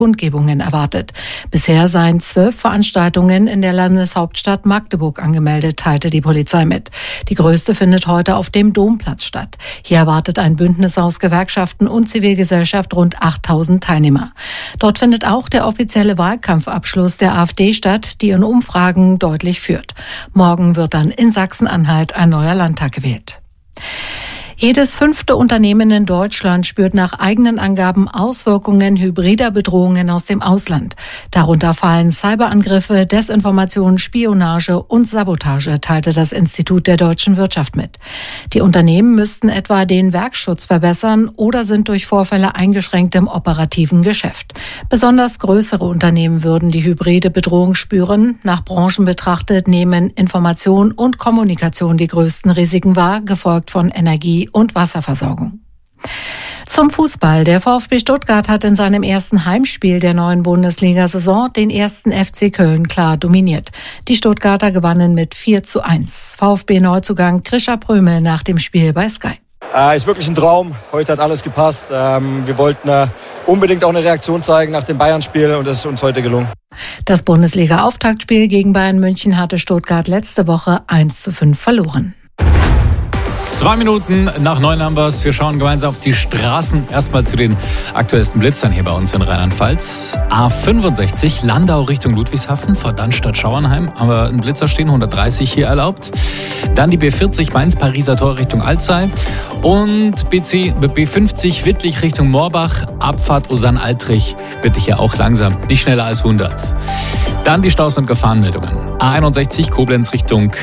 Kundgebungen erwartet. Bisher seien 12 Veranstaltungen in der Landeshauptstadt Magdeburg angemeldet, teilte die Polizei mit. Die größte findet heute auf dem Domplatz statt. Hier erwartet ein Bündnis aus Gewerkschaften und Zivilgesellschaft rund 8000 Teilnehmer. Dort findet auch der offizielle Wahlkampfabschluss der AfD statt, die in Umfragen deutlich führt. Morgen wird dann in Sachsen-Anhalt ein neuer Landtag gewählt. Jedes 5. Unternehmen in Deutschland spürt nach eigenen Angaben Auswirkungen hybrider Bedrohungen aus dem Ausland. Darunter fallen Cyberangriffe, Desinformation, Spionage und Sabotage, teilte das Institut der deutschen Wirtschaft mit. Die Unternehmen müssten etwa den Werkschutz verbessern oder sind durch Vorfälle eingeschränkt im operativen Geschäft. Besonders größere Unternehmen würden die hybride Bedrohung spüren. Nach Branchen betrachtet nehmen Information und Kommunikation die größten Risiken wahr, gefolgt von Energie- und Wasserversorgung. Zum Fußball. Der VfB Stuttgart hat in seinem ersten Heimspiel der neuen Bundesliga-Saison den ersten FC Köln klar dominiert. Die Stuttgarter gewannen mit 4:1. VfB-Neuzugang Grisha Prömel nach dem Spiel bei Sky. Ist wirklich ein Traum. Heute hat alles gepasst. Wir wollten unbedingt auch eine Reaktion zeigen nach dem Bayern-Spiel und das ist uns heute gelungen. Das Bundesliga-Auftaktspiel gegen Bayern München hatte Stuttgart letzte Woche 1:5 verloren. 2 Minuten nach 9 haben wir es. Wir schauen gemeinsam auf die Straßen. Erstmal zu den aktuellsten Blitzern hier bei uns in Rheinland-Pfalz. A65 Landau Richtung Ludwigshafen, vor Dannstatt-Schauernheim. Haben wir einen Blitzer stehen, 130 hier erlaubt. Dann die B40 Mainz-Pariser Tor Richtung Alzey. Und B50 Wittlich Richtung Moorbach. Abfahrt Osann-Altrich bitte hier auch langsam, nicht schneller als 100. Dann die Staus- und Gefahrenmeldungen. A61 Koblenz Richtung,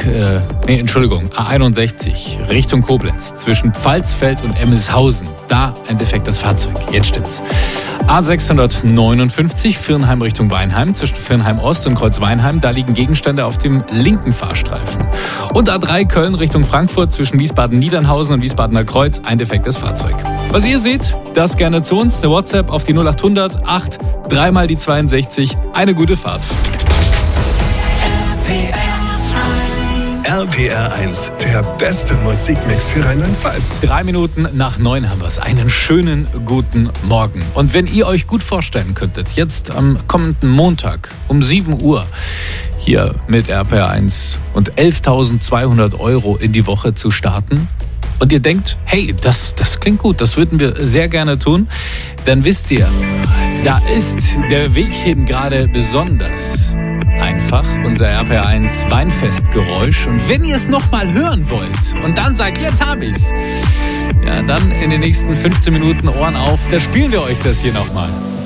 A61 Richtung Koblenz zwischen Pfalzfeld und Emmelshausen. Da ein defektes Fahrzeug. Jetzt stimmt's. A659 Virnheim Richtung Weinheim zwischen Virnheim Ost und Kreuz-Weinheim. Da liegen Gegenstände auf dem linken Fahrstreifen. Und A3 Köln Richtung Frankfurt zwischen Wiesbaden-Niedernhausen und Wiesbadener Kreuz. Ein defektes Fahrzeug. Was ihr seht, das gerne zu uns. Eine WhatsApp auf die 0800 8 3 mal die 62. Eine gute Fahrt. RPR 1, der beste Musikmix für Rheinland-Pfalz. 3 Minuten nach 9 haben wir es. Einen schönen guten Morgen. Und wenn ihr euch gut vorstellen könntet, jetzt am kommenden Montag um 7 Uhr hier mit RPR 1 und 11.200 Euro in die Woche zu starten und ihr denkt, hey, das klingt gut, das würden wir sehr gerne tun, dann wisst ihr, da ist der Weg hin gerade besonders einfach, unser RPR1 Weinfestgeräusch. Und wenn ihr es nochmal hören wollt und dann sagt, jetzt hab ich's, ja, dann in den nächsten 15 Minuten Ohren auf, da spielen wir euch das hier nochmal.